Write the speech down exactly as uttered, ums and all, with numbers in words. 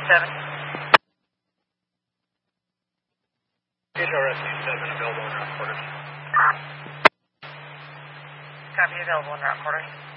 seven. H R S C seven available on route quarters. Copy, available on route quarters.